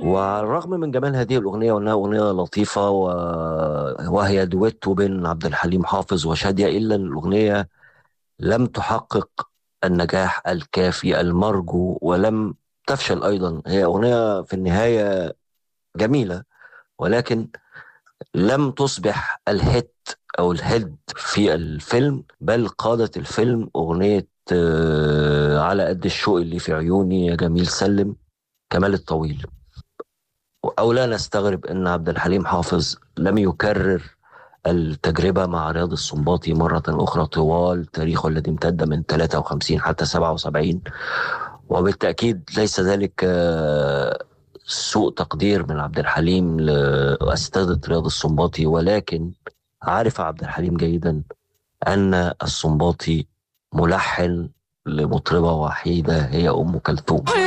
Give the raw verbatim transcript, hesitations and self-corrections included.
وعلى الرغم من جمال هذه الأغنية وأنها أغنية لطيفة و... وهي دويتو بين عبد الحليم حافظ وشادية، إلا أن الأغنية لم تحقق النجاح الكافي المرجو، ولم تفشل أيضا. هي أغنية في النهاية جميلة، ولكن لم تصبح الهيت أو الهيد في الفيلم، بل قادت الفيلم أغنية آه، على قد الشوق اللي في عيوني يا جميل سلم كمال الطويل. أو لا نستغرب أن عبد الحليم حافظ لم يكرر التجربة مع رياض السنباطي مرة أخرى طوال تاريخه الذي امتد من ثلاثة وخمسين حتى سبعة وسبعين. وبالتأكيد ليس ذلك آه، سوء تقدير من عبد الحليم لأستاذة رياض السنباطي، ولكن عارف عبد الحليم جيدا أن السنباطي ملحن لمطربة وحيدة هي أم كلثوم.